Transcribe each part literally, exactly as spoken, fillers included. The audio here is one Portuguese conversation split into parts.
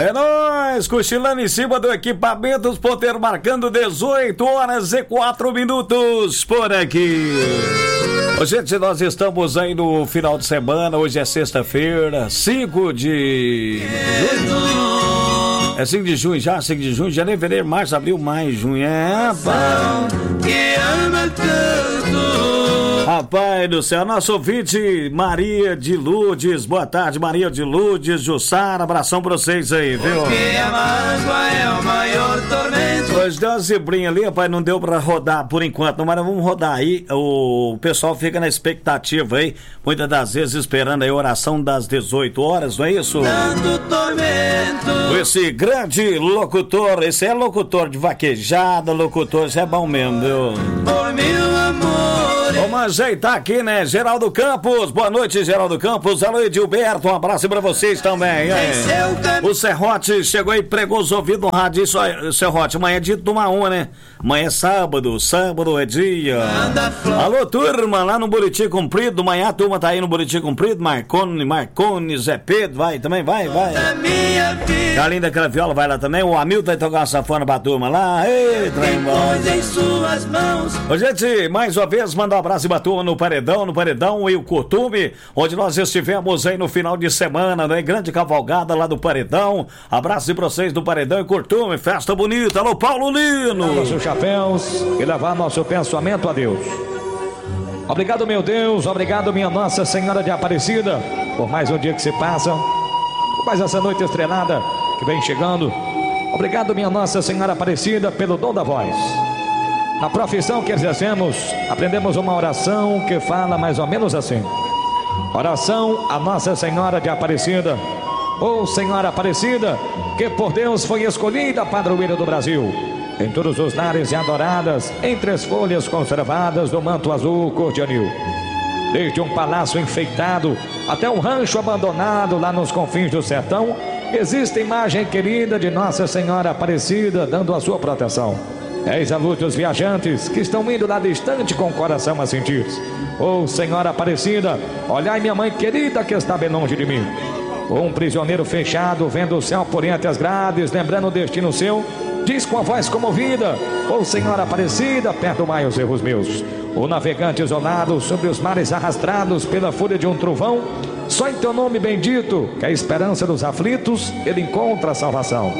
É nóis, cochilando em cima do equipamento, os ponteiros marcando dezoito horas e quatro minutos por aqui. Ô, gente, nós estamos aí no final de semana, hoje é sexta-feira, cinco de junho. É cinco de junho já, cinco de junho, janeiro, fevereiro, março, abril, maio, junho, é, rapaz. Que ama tanto. Rapaz do céu, nosso ouvinte Maria de Lourdes, boa tarde, Maria de Lourdes, Jussara, abração pra vocês aí, viu? Porque a mágoa é o maior tormento. Hoje deu uma zebrinha ali, rapaz, não deu pra rodar por enquanto, mas nós vamos rodar aí, o pessoal fica na expectativa aí, muitas das vezes esperando aí a oração das dezoito horas, não é isso? Tanto tormento. Esse grande locutor, esse é locutor de vaquejada, locutor, isso é bom mesmo, viu? Por mil amores. Vamos ajeitar aqui, né? Geraldo Campos, boa noite, Geraldo Campos. Alô, Edilberto, um abraço pra vocês também. O Serrote chegou aí, pregou os ouvidos no rádio. Isso aí, Serrote, amanhã é dia de uma uma, né? Amanhã é sábado, sábado é dia. Alô, turma, lá no Buriti Comprido. Amanhã a turma tá aí no Buriti Comprido. Marcone, Marcone, Zé Pedro, vai também, vai, vai. A linda aquela viola vai lá também. O Hamilton vai tocar uma sanfona pra turma lá. Eita, em suas mãos. Ô, gente, mais uma vez, manda um abraço e batua no Paredão, no Paredão e o Cotume, onde nós estivemos aí no final de semana, né? Grande cavalgada lá do Paredão. Abraço pra vocês do Paredão e Cotume, festa bonita. Alô, Paulo Lino. Nossos chapéus e levar nosso pensamento a Deus. Obrigado, meu Deus, obrigado, minha Nossa Senhora de Aparecida, por mais um dia que se passa, por mais essa noite estrelada que vem chegando. Obrigado, minha Nossa Senhora Aparecida, pelo dom da voz. Na profissão que exercemos, aprendemos uma oração que fala mais ou menos assim: oração a Nossa Senhora de Aparecida, ou Senhora Aparecida, que por Deus foi escolhida padroeira do Brasil, em todos os lares e adoradas, entre as folhas conservadas do manto azul cor de anil. Desde um palácio enfeitado até um rancho abandonado lá nos confins do sertão, existe imagem querida de Nossa Senhora Aparecida dando a sua proteção. Eis a luz dos viajantes que estão indo lá distante com o coração a sentir. Oh, Senhora Aparecida, olhai minha mãe querida que está bem longe de mim. Um prisioneiro fechado, vendo o céu por entre as grades, lembrando o destino seu, diz com a voz comovida: oh, Senhora Aparecida, perdoai os erros meus. O navegante isolado sobre os mares arrastrados pela fúria de um trovão, só em teu nome bendito, que é a esperança dos aflitos, ele encontra a salvação.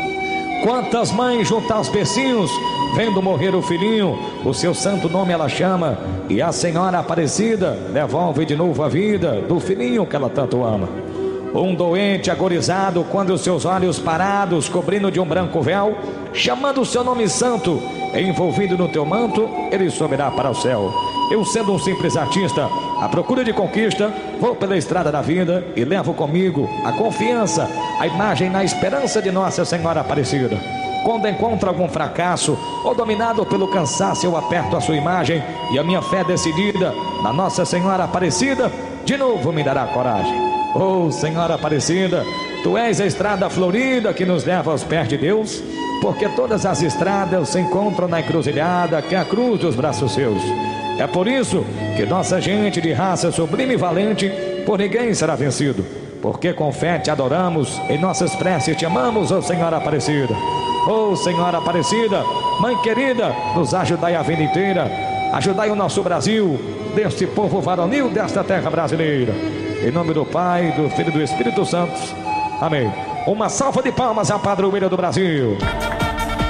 Quantas mães junto aos pecinhos, vendo morrer o filhinho, o seu santo nome ela chama, e a Senhora Aparecida devolve de novo a vida do filhinho que ela tanto ama. Um doente agorizado, quando os seus olhos parados, cobrindo de um branco véu, chamando o seu nome santo, envolvido no teu manto, ele subirá para o céu. Eu, sendo um simples artista, à procura de conquista, vou pela estrada da vida e levo comigo a confiança, a imagem na esperança de Nossa Senhora Aparecida. Quando encontro algum fracasso ou dominado pelo cansaço, eu aperto a sua imagem e a minha fé decidida na Nossa Senhora Aparecida de novo me dará coragem. Oh, Senhora Aparecida, tu és a estrada florida que nos leva aos pés de Deus, porque todas as estradas se encontram na encruzilhada que é a cruz dos braços seus. É por isso que nossa gente de raça sublime e valente por ninguém será vencido, porque com fé te adoramos, em nossas preces te amamos, oh Senhora Aparecida. Oh, Senhora Aparecida, Mãe querida, nos ajudai a vida inteira, ajudai o nosso Brasil, deste povo varonil, desta terra brasileira. Em nome do Pai, do Filho e do Espírito Santo. Amém. Uma salva de palmas à padroeira do Brasil.